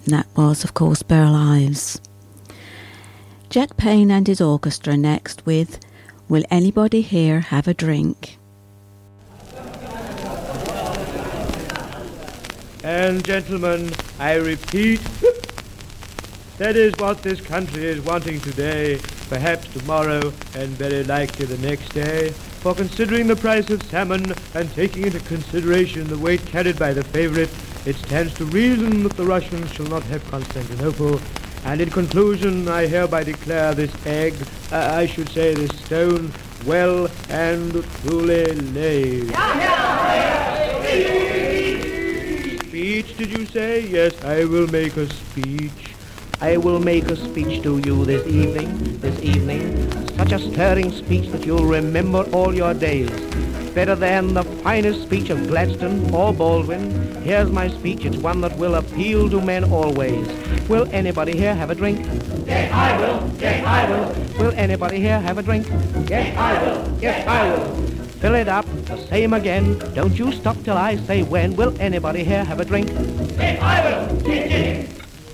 That was, of course, Beryl Ives. Jack Payne and his orchestra next with Will Anybody Here Have a Drink? And gentlemen, I repeat, that is what this country is wanting today, perhaps tomorrow, and very likely the next day. For considering the price of salmon and taking into consideration the weight carried by the favorite, it stands to reason that the Russians shall not have Constantinople. And in conclusion, I hereby declare this egg, I should say this stone, well and truly laid. Speech, did you say? Yes, I will make a speech. I will make a speech to you this evening, such a stirring speech that you'll remember all your days. Better than the finest speech of Gladstone or Baldwin. Here's my speech, it's one that will appeal to men always. Will anybody here have a drink? Yes, I will. Yes, I will. Will anybody here have a drink? Yes, I will. Yes, I will. Fill it up, the same again. Don't you stop till I say when. Will anybody here have a drink? Yes, I will. Gin, gin.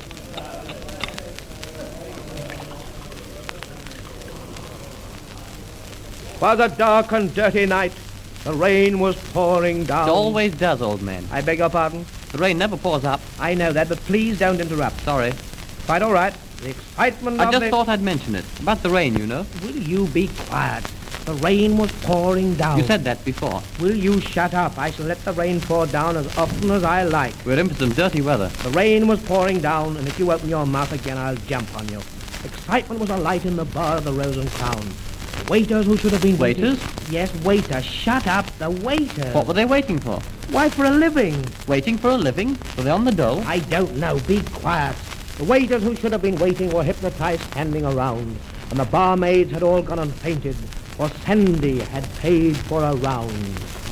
Was a dark and dirty night. The rain was pouring down. It always does, old man. I beg your pardon? The rain never pours up. I know that, but please don't interrupt. Sorry. Quite all right. The excitement I of just the... thought I'd mention it. About the rain, you know. Will you be quiet? The rain was pouring down. You said that before. Will you shut up? I shall let the rain pour down as often as I like. We're in for some dirty weather. The rain was pouring down, and if you open your mouth again, I'll jump on you. Excitement was alight in the bar of the Rose and Crown. The waiters who should have been... Waiters? Yes, waiters. Shut up. The waiters. What were they waiting for? Why, for a living. Waiting for a living? Were they on the dole? I don't know. Be quiet. The waiters who should have been waiting were hypnotized standing around, and the barmaids had all gone and fainted, for Sandy had paid for a round.